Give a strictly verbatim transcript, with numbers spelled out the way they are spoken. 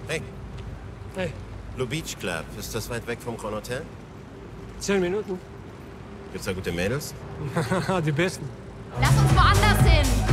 Hey, Hey, Blue Beach Club. Ist das weit weg vom Grand Hotel? zehn Minuten. Gibt's da gute Mädels? Die besten. Lass uns woanders hin!